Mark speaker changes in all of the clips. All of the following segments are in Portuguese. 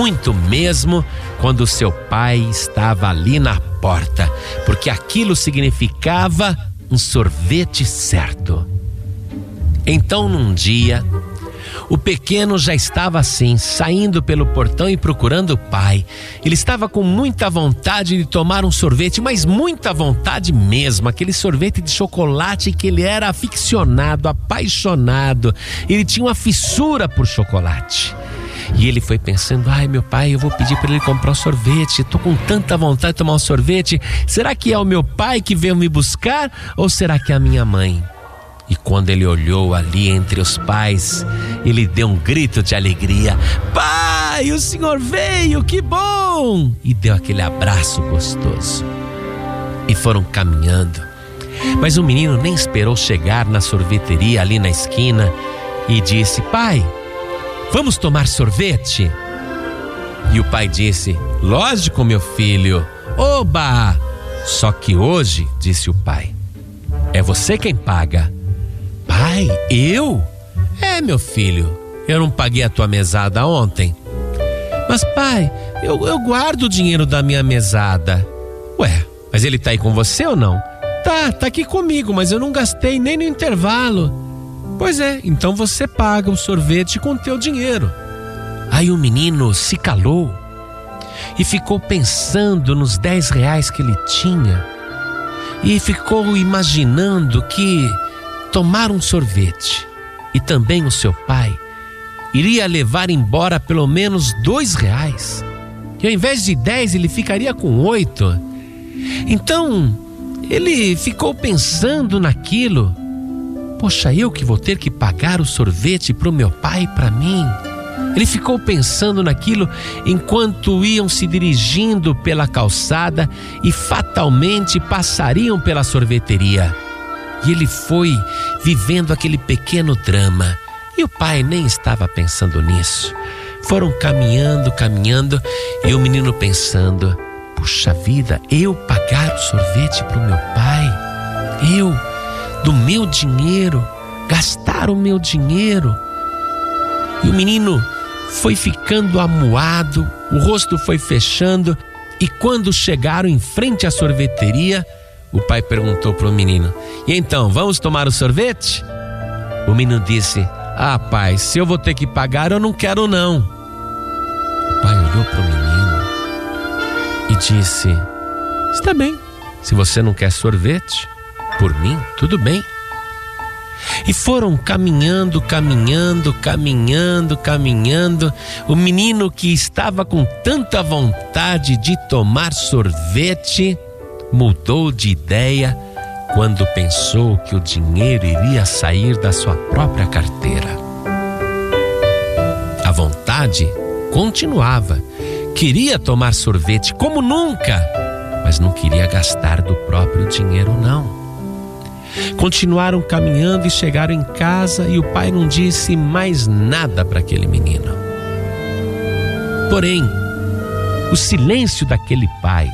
Speaker 1: muito mesmo quando seu pai estava ali na porta, porque aquilo significava um sorvete certo. Então, num dia, o pequeno já estava assim, saindo pelo portão e procurando o pai. Ele estava com muita vontade de tomar um sorvete, mas muita vontade mesmo, aquele sorvete de chocolate que ele era aficionado, apaixonado. Ele tinha uma fissura por chocolate. E ele foi pensando, ai meu pai, eu vou pedir para ele comprar um sorvete, estou com tanta vontade de tomar um sorvete. Será que é o meu pai que veio me buscar ou será que é a minha mãe? E quando ele olhou ali entre os pais, ele deu um grito de alegria: pai, o senhor veio, que bom! E deu aquele abraço gostoso. E foram caminhando. Mas o menino nem esperou chegar na sorveteria ali na esquina e disse: pai, vamos tomar sorvete? E o pai disse: lógico, meu filho, oba! Só que hoje, disse o pai, é você quem paga. Pai, eu? É, meu filho, eu não paguei a tua mesada ontem. Mas pai, eu guardo o dinheiro da minha mesada. Ué, mas ele tá aí com você ou não? Tá aqui comigo, mas eu não gastei nem no intervalo. Pois é, então você paga o sorvete com teu dinheiro. Aí o menino se calou e ficou pensando nos 10 reais que ele tinha. E ficou imaginando que tomar um sorvete e também o seu pai iria levar embora pelo menos 2 reais. E ao invés de 10 ele ficaria com 8. Então ele ficou pensando naquilo. Poxa, eu que vou ter que pagar o sorvete para o meu pai e para mim. Ele ficou pensando naquilo enquanto iam se dirigindo pela calçada e fatalmente passariam pela sorveteria. E ele foi vivendo aquele pequeno drama. E o pai nem estava pensando nisso. Foram caminhando, e o menino pensando: puxa vida, eu pagar o sorvete para o meu pai? Eu, do meu dinheiro, gastar o meu dinheiro? E o menino foi ficando amuado, o rosto foi fechando, e quando chegaram em frente à sorveteria, o pai perguntou para o menino: e então, vamos tomar o sorvete? O menino disse: ah, pai, se eu vou ter que pagar, eu não quero não. O pai olhou para o menino e disse: está bem, se você não quer sorvete, por mim, tudo bem. E foram caminhando. O menino, que estava com tanta vontade de tomar sorvete, mudou de ideia quando pensou que o dinheiro iria sair da sua própria carteira. A vontade continuava. Queria tomar sorvete como nunca, mas não queria gastar do próprio dinheiro, não. Continuaram caminhando e chegaram em casa, e o pai não disse mais nada para aquele menino. Porém, o silêncio daquele pai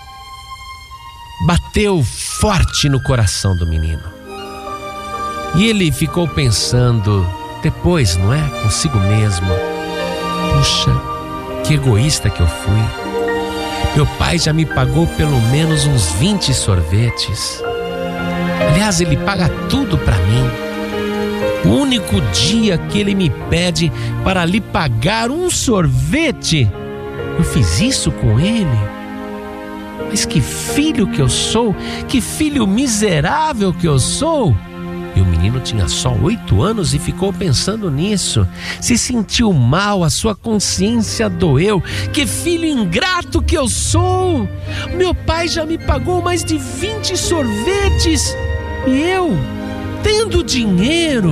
Speaker 1: bateu forte no coração do menino. E ele ficou pensando depois, não é? Consigo mesmo: puxa, que egoísta que eu fui. Meu pai já me pagou pelo menos uns 20 sorvetes. Aliás, ele paga tudo para mim. O único dia que ele me pede para lhe pagar um sorvete, eu fiz isso com ele. Mas que filho que eu sou, que filho miserável que eu sou. E o menino tinha só 8 anos e ficou pensando nisso. Se sentiu mal, a sua consciência doeu. Que filho ingrato que eu sou. Meu pai já me pagou mais de 20 sorvetes. E eu, tendo dinheiro,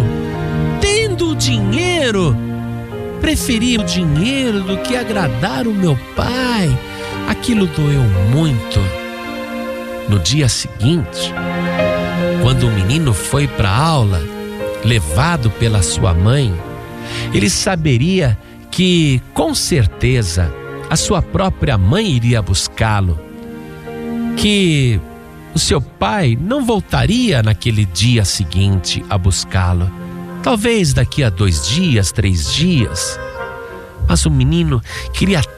Speaker 1: preferi o dinheiro do que agradar o meu pai. Aquilo doeu muito. No dia seguinte, quando o menino foi para a aula, levado pela sua mãe, ele saberia que, com certeza, a sua própria mãe iria buscá-lo, que o seu pai não voltaria naquele dia seguinte a buscá-lo, talvez daqui a 2 dias, 3 dias. Mas o menino queria